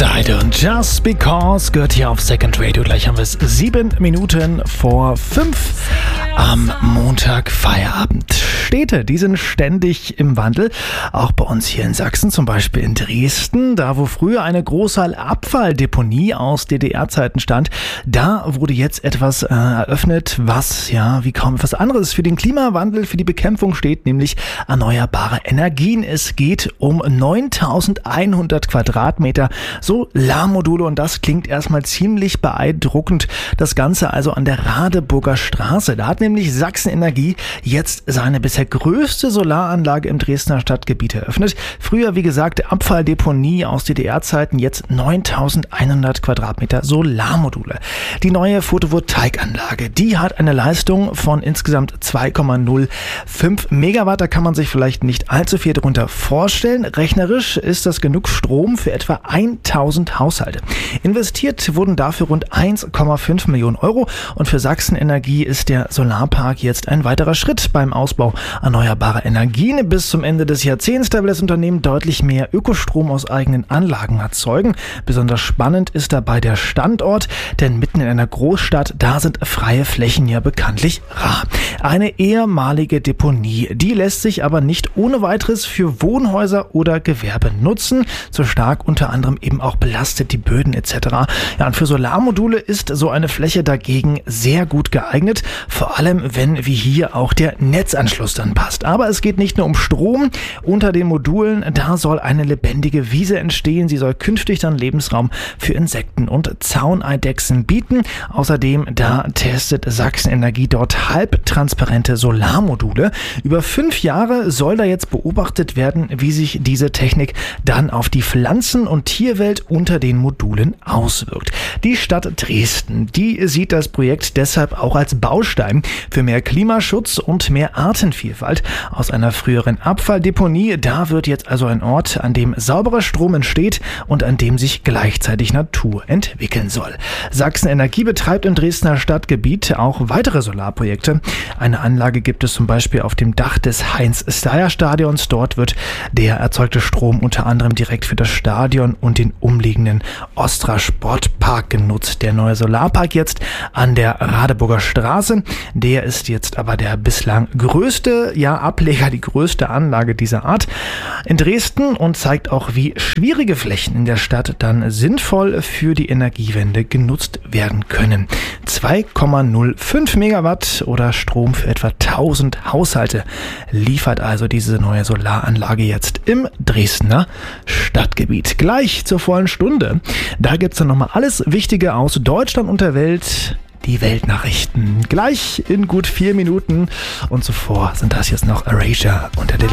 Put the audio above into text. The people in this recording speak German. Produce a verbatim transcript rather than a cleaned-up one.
Dido und Just Because gehört hier auf Second Radio. Gleich haben wir es sieben Minuten vor fünf am Montag Feierabend. Städte, die sind ständig im Wandel. Auch bei uns hier in Sachsen, zum Beispiel in Dresden, da wo früher eine große Abfalldeponie aus D D R-Zeiten stand, da wurde jetzt etwas äh, eröffnet, was ja wie kaum etwas anderes für den Klimawandel, für die Bekämpfung steht, nämlich erneuerbare Energien. Es geht um neuntausendeinhundert Quadratmeter Solarmodule und das klingt erstmal ziemlich beeindruckend. Das Ganze also an der Radeburger Straße. Da hat nämlich Sachsen Energie jetzt seine bisher größte Solaranlage im Dresdner Stadtgebiet eröffnet. Früher, wie gesagt, Abfalldeponie aus D D R-Zeiten, jetzt neuntausendeinhundert Quadratmeter Solarmodule. Die neue Photovoltaikanlage, die hat eine Leistung von insgesamt zwei Komma null fünf Megawatt. Da kann man sich vielleicht nicht allzu viel darunter vorstellen. Rechnerisch ist das genug Strom für etwa tausend Haushalte. Investiert wurden dafür rund eins Komma fünf Millionen Euro und für Sachsen Energie ist der Solarpark jetzt ein weiterer Schritt beim Ausbau erneuerbarer Energien. Bis zum Ende des Jahrzehnts will das Unternehmen deutlich mehr Ökostrom aus eigenen Anlagen erzeugen. Besonders spannend ist dabei der Standort, denn mitten in einer Großstadt, da sind freie Flächen ja bekanntlich rar. Eine ehemalige Deponie, die lässt sich aber nicht ohne weiteres für Wohnhäuser oder Gewerbe nutzen. Zu stark unter anderem eben auch belastet die Böden et cetera. Ja, und für Solarmodule ist so eine Fläche dagegen sehr gut geeignet, vor allem wenn wie hier auch der Netzanschluss dann passt. Aber es geht nicht nur um Strom. Unter den Modulen, da soll eine lebendige Wiese entstehen. Sie soll künftig dann Lebensraum für Insekten und Zauneidechsen bieten. Außerdem, da testet Sachsen Energie dort halbtransparente Solarmodule. Über fünf Jahre soll da jetzt beobachtet werden, wie sich diese Technik dann auf die Pflanzen- und Tierwelt unter den Modulen auswirkt. Die Stadt Dresden, die sieht das Projekt deshalb auch als Baustein für mehr Klimaschutz und mehr Artenvielfalt. Aus einer früheren Abfalldeponie, da wird jetzt also ein Ort, an dem sauberer Strom entsteht und an dem sich gleichzeitig Natur entwickeln soll. Sachsen Energie betreibt im Dresdner Stadtgebiet auch weitere Solarprojekte. Eine Anlage gibt es zum Beispiel auf dem Dach des Heinz-Steyer-Stadions. Dort wird der erzeugte Strom unter anderem direkt für das Stadion und den umliegenden Ostra Sportpark genutzt. Der neue Solarpark jetzt an der Radeburger Straße, der ist jetzt aber der bislang größte ja, Ableger, die größte Anlage dieser Art in Dresden und zeigt auch, wie schwierige Flächen in der Stadt dann sinnvoll für die Energiewende genutzt werden können. zwei Komma null fünf Megawatt oder Strom für etwa tausend Haushalte liefert also diese neue Solaranlage jetzt im Dresdner Stadtgebiet. Gleich zur vollen Stunde, da gibt es dann nochmal alles Wichtige aus Deutschland und der Welt. Die Weltnachrichten. Gleich in gut vier Minuten. Und zuvor sind das jetzt noch Erasure unter der